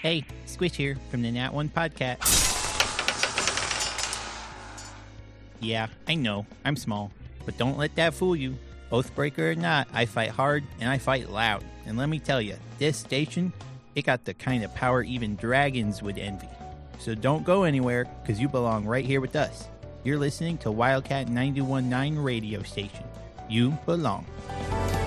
Hey, Squish here from the Nat One Podcast. Yeah, I know, I'm small, but don't let that fool you. Oathbreaker or not, I fight hard and I fight loud. And let me tell you, this station, it got the kind of power even dragons would envy. So don't go anywhere, because you belong right here with us. You're listening to Wildcat 91.9 radio station. You belong.